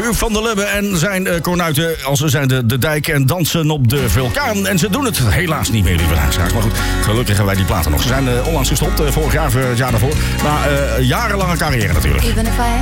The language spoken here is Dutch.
Huub van der Lubbe en zijn kornuiten als ze zijn de dijk en dansen op de vulkaan. En ze doen het helaas niet meer, lieve luisteraars. Maar goed, gelukkig hebben wij die platen nog. Ze zijn onlangs gestopt, vorig jaar, het jaar daarvoor. Na jarenlange carrière natuurlijk.